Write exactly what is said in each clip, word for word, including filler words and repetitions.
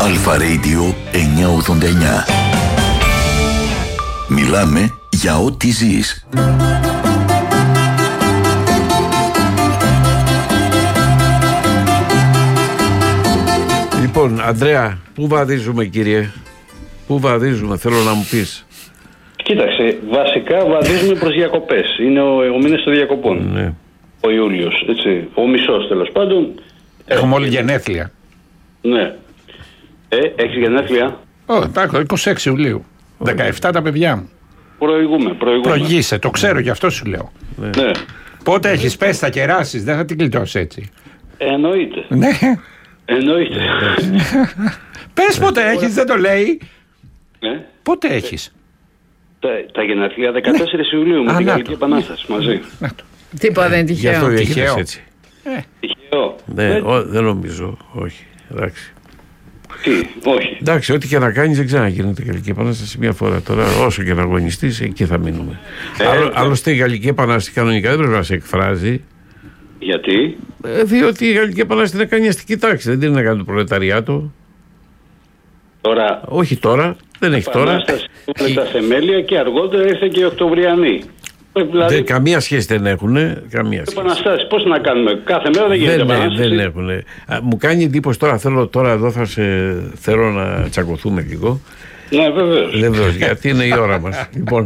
Αλφα Radio εννιακόσια ογδόντα εννιά. Μιλάμε για ό,τι ζεις. Λοιπόν, Ανδρέα, πού βαδίζουμε, κύριε? Πού βαδίζουμε, θέλω να μου πεις. Κοίταξε, βασικά βαδίζουμε προς διακοπές. Είναι ο, ο μήνας των διακοπών. Ναι. Ο Ιούλιος, έτσι. Ο μισός, τέλος πάντων. Έχουμε όλοι γενέθλια. Ναι. Ε, έχεις γενέθλια? Ω, εντάξει, είκοσι έξι Ιουλίου. δεκαεπτά τα παιδιά μου. Προηγούμε, προηγούμε. Προγείσαι, το ξέρω, γι' αυτό σου λέω. Ναι. Πότε έχεις πέσει, θα κεράσεις, δεν θα την κλειτώσεις έτσι. Εννοείται. Ναι. Εννοείται. Πες πότε έχεις, δεν το λέει. Ναι. Πότε έχεις? Τα, τα γενέθλια δεκατέσσερις Ιουλίου με Α, την να Γαλλική το. Επανάσταση μαζί. Τίποτα δεν είναι Γι' αυτό τυχαίο. έχεις Τυχαίο. έτσι. Τυχαίο. Ναι, Ε, ο, δεν νομίζω, όχι. Εντάξει. Τι, όχι. Εντάξει, ό,τι και να κάνεις δεν ξαναγίνεται η Γαλλική Επανάσταση μια φορά. Τώρα, όσο και να αγωνιστείς, εκεί θα μείνουμε. Ε, Άλλο, ε, άλλωστε, η Γαλλική Επανάσταση κανονικά δεν πρέπει να σε εκφράζει. Γιατί? Ε, διότι η Γαλλική Επανάσταση είναι κάνει αστική τάξη, δεν είναι να κάνει το προλεταριάτο. Τώρα, Όχι τώρα, δεν έχει τώρα. Επανάσταση με τα θεμέλια και αργότερα ήρθε και η Οκτωβριανή. Ε, Δηλαδή, Δεν, καμία σχέση δεν έχουν. Καμία σχέση. επαναστάσεις, πώς να κάνουμε? Κάθε μέρα δεν γίνεται Δεν, επανάσταση. δεν έχουν. Μου κάνει εντύπωση τώρα, θέλω τώρα εδώ θα σε, θέλω να τσακωθούμε λίγο. Ναι, βεβαίως. Βεβαίως, γιατί είναι η ώρα μας. Λοιπόν,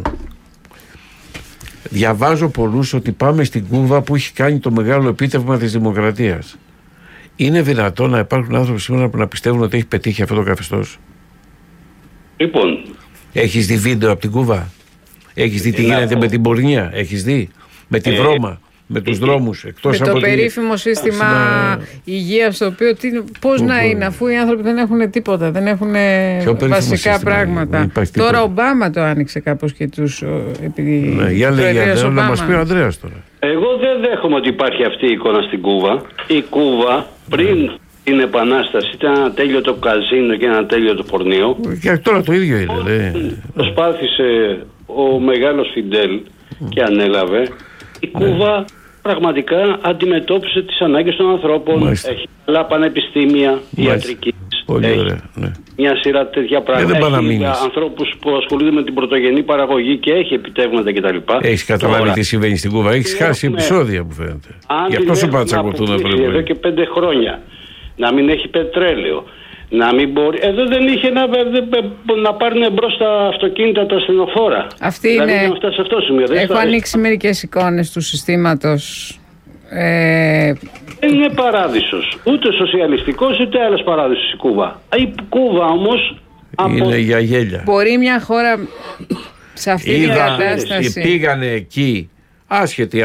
διαβάζω πολλούς ότι πάμε στην Κούβα που έχει κάνει το μεγάλο επίτευγμα της δημοκρατίας. Είναι δυνατόν να υπάρχουν άνθρωποι σήμερα που να πιστεύουν ότι έχει πετύχει αυτό το καθεστώς? Λοιπόν, Έχεις δει βίντεο από την Κούβα? Έχεις δει τι να γίνεται πω. με την πορνεία? Έχεις δει με τη Ε, βρώμα, με τους ε, δρόμους? Εκτός Με από το τη- περίφημο σύστημα σύστημα- υγείας, το οποίο τι, πώς Πού να μπορεί. είναι, αφού οι άνθρωποι δεν έχουν τίποτα, δεν έχουν Ποιο περίφημο βασικά σύστημα, πράγματα. δεν υπάρχει Τώρα τίποτα. ο Ομπάμα το άνοιξε κάπως και τους. ο, Επειδή Ναι, για λέγε, προεδρίας για να Ομπάμα. μας πει ο Ανδρέας τώρα. εγώ δεν δέχομαι ότι υπάρχει αυτή η εικόνα στην Κούβα. Η Κούβα πριν την Επανάσταση ήταν ένα τέλειο καζίνο και ένα τέλειο πορνείο. Και τώρα το ίδιο είναι. Ναι. Προσπάθησε ο μεγάλος Φιντέλ και ανέλαβε. Η Κούβα πραγματικά αντιμετώπισε τις ανάγκες των ανθρώπων. Μάλιστα. Έχει πολλά πανεπιστήμια Μάλιστα. ιατρικής. Πολύ Έχει ωραία. Ναι. μια σειρά τέτοια δεν πράγματα. πάει να Έχει μείνεις. ανθρώπους που ασχολούνται με την πρωτογενή παραγωγή και έχει επιτεύγματα κτλ. Έχεις καταλάβει Τώρα, τι συμβαίνει στην Κούβα? Έχεις έχουμε- χάσει επεισόδια που φαίνεται. αν Γι' την αυτό σου έχουμε πάω τσακωθούμε αποκλείσει πριν. εδώ και πέντε χρόνια, να μην έχει πετρέλαιο, να μην μπορεί. Εδώ δεν είχε να, να πάρουν μπρος τα αυτοκίνητα, τα ασθενοφόρα. Αυτή δηλαδή, είναι- για να φτάσει σε αυτό το σημείο. Δεν Έχω στο- ανοίξει μερικές εικόνες του συστήματος. Ε, Δεν είναι παράδεισος. Ούτε σοσιαλιστικός, ούτε άλλος παράδεισος η Κούβα. Η Κούβα όμως. Από... Είναι για γέλια. μπορεί μια χώρα σε αυτή την Είδα, κατάσταση. πήγανε εκεί άσχετοι